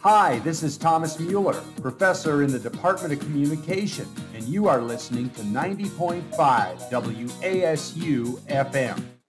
Hi, this is Thomas Mueller, professor in the Department of Communication, and you are listening to 90.5 WASU FM.